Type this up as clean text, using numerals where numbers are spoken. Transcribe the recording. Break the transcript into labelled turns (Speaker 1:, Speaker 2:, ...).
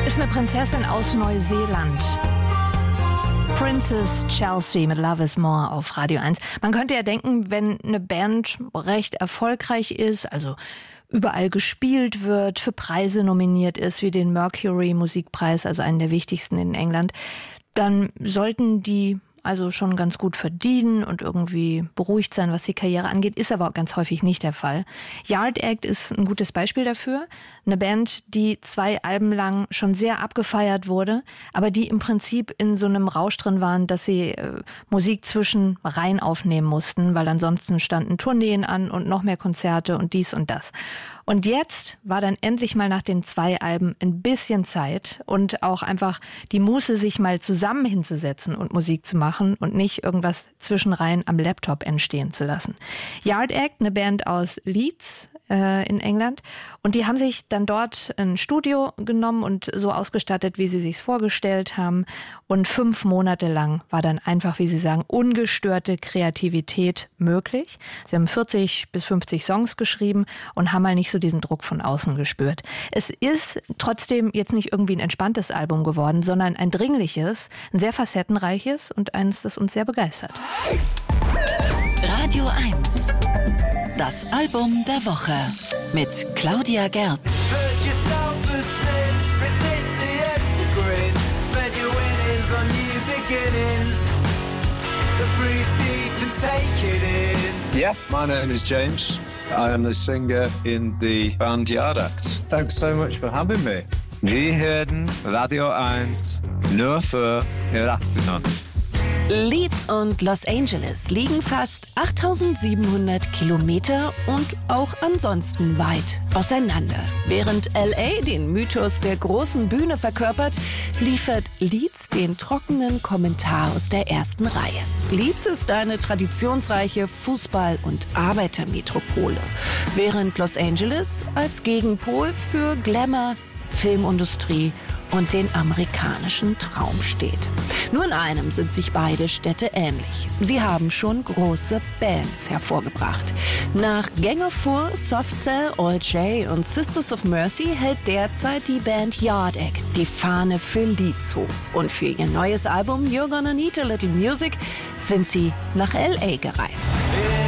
Speaker 1: Ist eine Prinzessin aus Neuseeland. Princess Chelsea mit Love is More auf Radio 1. Man könnte ja denken, wenn eine Band recht erfolgreich ist, also überall gespielt wird, für Preise nominiert ist, wie den Mercury Musikpreis, also einen der wichtigsten in England, dann sollten die also schon ganz gut verdienen und irgendwie beruhigt sein, was die Karriere angeht, ist aber auch ganz häufig nicht der Fall. Yard Act ist ein gutes Beispiel dafür. Eine Band, die 2 Alben lang schon sehr abgefeiert wurde, aber die im Prinzip in so einem Rausch drin waren, dass sie Musik zwischen rein aufnehmen mussten, weil ansonsten standen Tourneen an und noch mehr Konzerte und dies und das. Und jetzt war dann endlich mal nach den 2 Alben ein bisschen Zeit und auch einfach die Muße, sich mal zusammen hinzusetzen und Musik zu machen und nicht irgendwas zwischenrein am Laptop entstehen zu lassen. Yard Act, eine Band aus Leeds in England, und die haben sich dann dort ein Studio genommen und so ausgestattet, wie sie sich's vorgestellt haben, und 5 Monate lang war dann einfach, wie sie sagen, ungestörte Kreativität möglich. Sie haben 40 bis 50 Songs geschrieben und haben mal nicht so diesen Druck von außen gespürt. Es ist trotzdem jetzt nicht irgendwie ein entspanntes Album geworden, sondern ein dringliches, ein sehr facettenreiches und eines, das uns sehr begeistert.
Speaker 2: Radio 1. Das Album der Woche mit Claudia Gerth.
Speaker 3: Yeah, my name is James. I am the singer in the band Yard Act. Thanks so much for having me. Wir hören Radio 1 nur für Erwachsene.
Speaker 2: Leeds und Los Angeles liegen fast 8700 Kilometer und auch ansonsten weit auseinander. Während LA den Mythos der großen Bühne verkörpert, liefert Leeds den trockenen Kommentar aus der ersten Reihe. Leeds ist eine traditionsreiche Fußball- und Arbeitermetropole, während Los Angeles als Gegenpol für Glamour, Filmindustrie und den amerikanischen Traum steht. Nur in einem sind sich beide Städte ähnlich. Sie haben schon große Bands hervorgebracht. Nach Gang of Four, Soft Cell, All J und Sisters of Mercy hält derzeit die Band Yard Act die Fahne für Leeds hoch. Und für ihr neues Album You're Gonna Need a Little Music sind sie nach LA gereist.